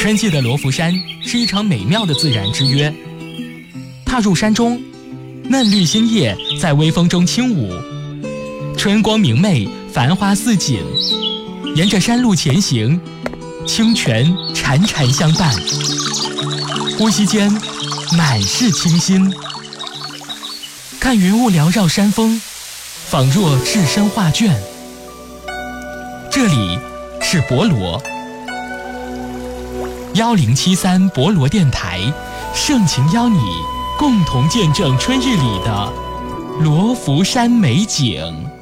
春季的罗浮山是一场美妙的自然之约。踏入山中，嫩绿新叶在微风中轻舞，春光明媚，繁花似锦。沿着山路前行，清泉潺潺相伴，呼吸间满是清新。看云雾缭绕山峰，仿若置身画卷。这里是博罗1073博罗电台，盛情邀你共同见证春日里的罗浮山美景。